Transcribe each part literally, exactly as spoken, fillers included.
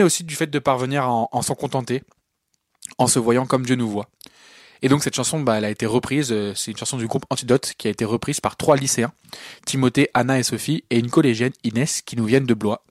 et aussi du fait de parvenir à en, en s'en contenter, en se voyant comme Dieu nous voit. Et donc cette chanson, bah, elle a été reprise, euh, c'est une chanson du groupe Antidote qui a été reprise par trois lycéens, Timothée, Anna et Sophie, et une collégienne, Inès, qui nous viennent de Blois.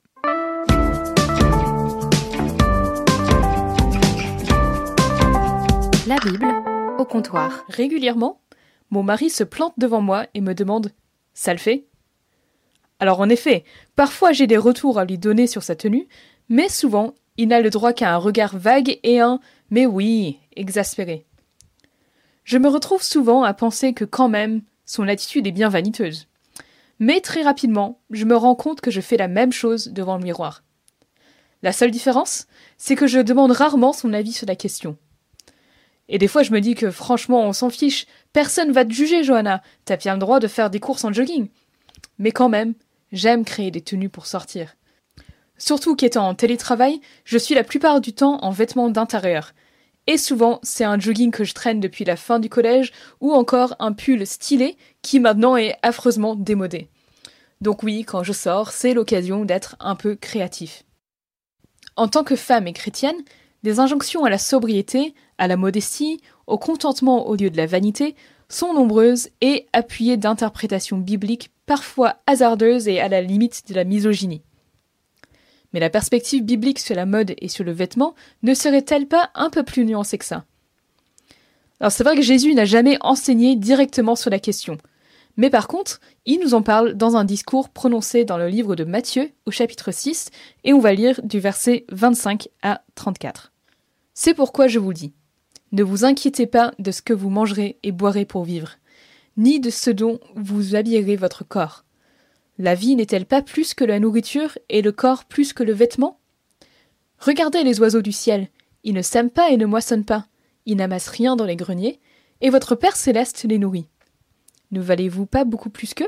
La Bible au comptoir. Régulièrement, mon mari se plante devant moi et me demande « Ça le fait ?» Alors en effet, parfois j'ai des retours à lui donner sur sa tenue, mais souvent, il n'a le droit qu'à un regard vague et un « mais oui » exaspéré. Je me retrouve souvent à penser que quand même, son attitude est bien vaniteuse. Mais très rapidement, je me rends compte que je fais la même chose devant le miroir. La seule différence, c'est que je demande rarement son avis sur la question. Et des fois, je me dis que franchement, on s'en fiche. Personne va te juger, Johanna. T'as bien le droit de faire des courses en jogging. Mais quand même, j'aime créer des tenues pour sortir. Surtout qu'étant en télétravail, je suis la plupart du temps en vêtements d'intérieur. Et souvent, c'est un jogging que je traîne depuis la fin du collège ou encore un pull stylé qui maintenant est affreusement démodé. Donc oui, quand je sors, c'est l'occasion d'être un peu créatif. En tant que femme et chrétienne, des injonctions à la sobriété, à la modestie, au contentement au lieu de la vanité sont nombreuses et appuyées d'interprétations bibliques parfois hasardeuses et à la limite de la misogynie. Mais la perspective biblique sur la mode et sur le vêtement ne serait-elle pas un peu plus nuancée que ça ? Alors c'est vrai que Jésus n'a jamais enseigné directement sur la question. Mais par contre, il nous en parle dans un discours prononcé dans le livre de Matthieu au chapitre six, et on va lire du verset vingt-cinq à trente-quatre. C'est pourquoi je vous dis, ne vous inquiétez pas de ce que vous mangerez et boirez pour vivre, ni de ce dont vous habillerez votre corps. La vie n'est-elle pas plus que la nourriture et le corps plus que le vêtement ? Regardez les oiseaux du ciel, ils ne sèment pas et ne moissonnent pas, ils n'amassent rien dans les greniers, et votre Père céleste les nourrit. Ne valez-vous pas beaucoup plus qu'eux ?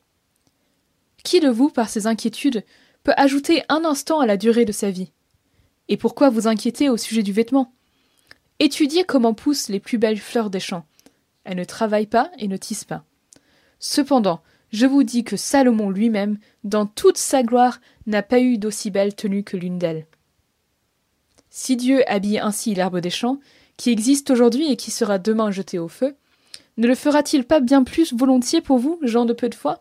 Qui de vous, par ses inquiétudes, peut ajouter un instant à la durée de sa vie ? Et pourquoi vous inquiéter au sujet du vêtement ? Étudiez comment poussent les plus belles fleurs des champs. Elles ne travaillent pas et ne tissent pas. Cependant, je vous dis que Salomon lui-même, dans toute sa gloire, n'a pas eu d'aussi belle tenue que l'une d'elles. Si Dieu habille ainsi l'herbe des champs, qui existe aujourd'hui et qui sera demain jeté au feu, ne le fera-t-il pas bien plus volontiers pour vous, gens de peu de foi ?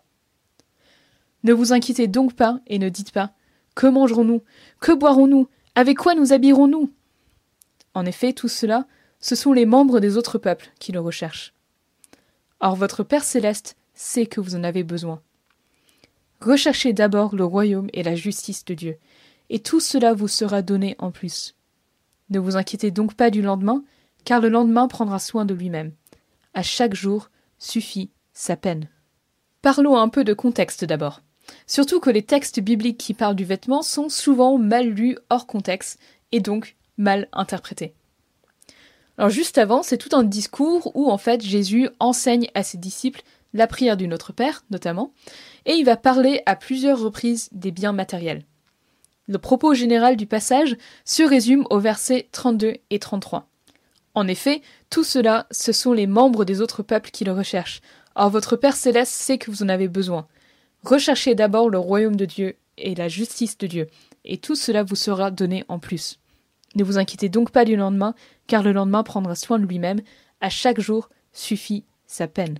Ne vous inquiétez donc pas et ne dites pas « Que mangerons-nous ? Que boirons-nous ? Avec quoi nous habillerons-nous » En effet, tout cela, ce sont les membres des autres peuples qui le recherchent. Or votre Père céleste sait que vous en avez besoin. Recherchez d'abord le royaume et la justice de Dieu, et tout cela vous sera donné en plus. Ne vous inquiétez donc pas du lendemain, car le lendemain prendra soin de lui-même. À chaque jour suffit sa peine. Parlons un peu de contexte d'abord. Surtout que les textes bibliques qui parlent du vêtement sont souvent mal lus hors contexte, et donc mal interprétés. Alors juste avant, c'est tout un discours où en fait Jésus enseigne à ses disciples la prière du Notre Père, notamment, et il va parler à plusieurs reprises des biens matériels. Le propos général du passage se résume aux versets trente-deux et trente-trois. En effet, tout cela, ce sont les membres des autres peuples qui le recherchent. Or votre Père céleste sait que vous en avez besoin. Recherchez d'abord le royaume de Dieu et la justice de Dieu, et tout cela vous sera donné en plus. Ne vous inquiétez donc pas du lendemain, car le lendemain prendra soin de lui-même. À chaque jour suffit sa peine.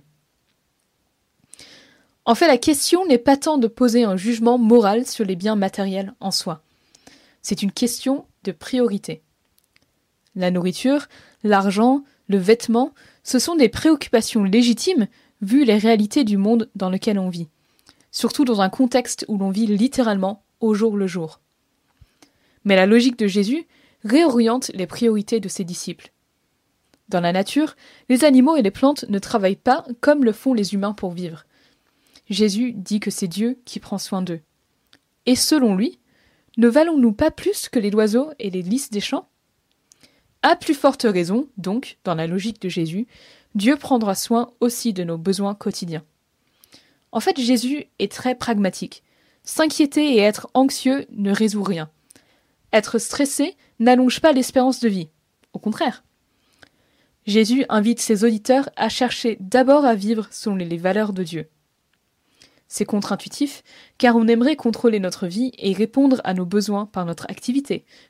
En fait, la question n'est pas tant de poser un jugement moral sur les biens matériels en soi. C'est une question de priorité. La nourriture, l'argent, le vêtement, ce sont des préoccupations légitimes vu les réalités du monde dans lequel on vit. Surtout dans un contexte où l'on vit littéralement au jour le jour. Mais la logique de Jésus réoriente les priorités de ses disciples. Dans la nature, les animaux et les plantes ne travaillent pas comme le font les humains pour vivre. Jésus dit que c'est Dieu qui prend soin d'eux. Et selon lui, ne valons-nous pas plus que les oiseaux et les lys des champs ? À plus forte raison, donc, dans la logique de Jésus, Dieu prendra soin aussi de nos besoins quotidiens. En fait, Jésus est très pragmatique. S'inquiéter et être anxieux ne résout rien. Être stressé n'allonge pas l'espérance de vie. Au contraire. Jésus invite ses auditeurs à chercher d'abord à vivre selon les valeurs de Dieu. C'est contre-intuitif, car on aimerait contrôler notre vie et répondre à nos besoins par notre activité,